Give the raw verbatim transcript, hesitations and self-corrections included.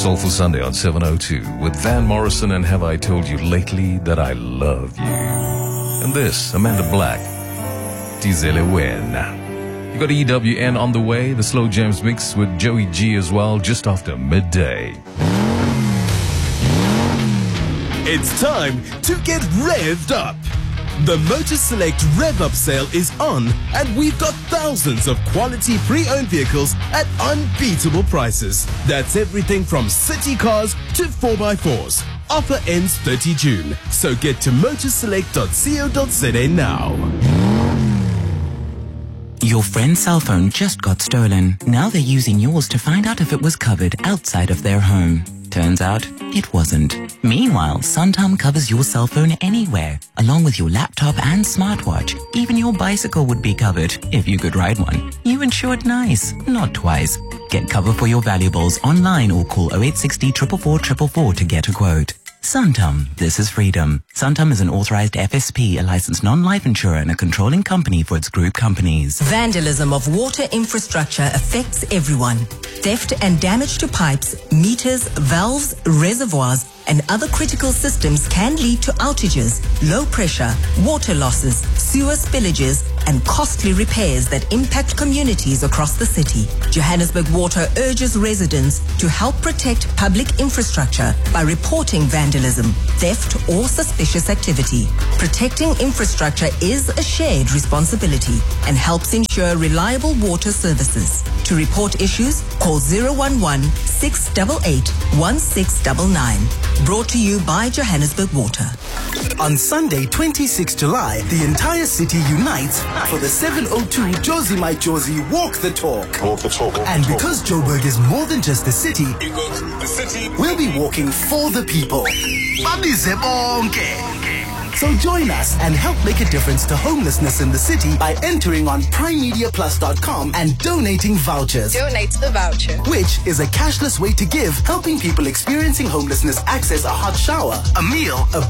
Soulful Sunday on seven oh two with Van Morrison and Have I Told You Lately That I Love You. And this, Amanda Black, Tizele Wen. You got E W N on the way, the Slow Jams mix with Joey G as well, just after midday. It's time to get revved up. The Motor Select Rev Up sale is on, and we've got thousands of quality pre-owned vehicles at unbeatable prices. That's everything from city cars to four by fours. Offer ends thirtieth of June, so get to motorselect dot co dot za now. Your friend's cell phone just got stolen. Now they're using yours to find out if it was covered outside of their home. Turns out, it wasn't. Meanwhile, Suntom covers your cell phone anywhere, along with your laptop and smartwatch. Even your bicycle would be covered, if you could ride one. You insured nice, not twice. Get cover for your valuables online or call oh eight six oh, four four four four four to get a quote. Suntom, this is freedom. Suntom is an authorized F S P, a licensed non-life insurer and a controlling company for its group companies. Vandalism of water infrastructure affects everyone. Theft and damage to pipes, meters, valves, reservoirs, and other critical systems can lead to outages, low pressure, water losses, sewer spillages, and costly repairs that impact communities across the city. Johannesburg Water urges residents to help protect public infrastructure by reporting vandalism, theft, or suspicious activity. Protecting infrastructure is a shared responsibility and helps ensure reliable water services. To report issues, call zero one one, six eight eight, one six nine nine. Brought to you by Johannesburg Water. On Sunday, twenty-sixth of July, the entire city unites for the seven oh two Josie My Josie Walk the Talk. Walk the talk. Walk And the because Joburg is more than just a city, Equals the city. we'll be walking for the people. So join us and help make a difference to homelessness in the city by entering on prime media plus dot com and donating vouchers. Donate the voucher. Which is a cashless way to give, helping people experiencing homelessness access a hot shower, a meal, a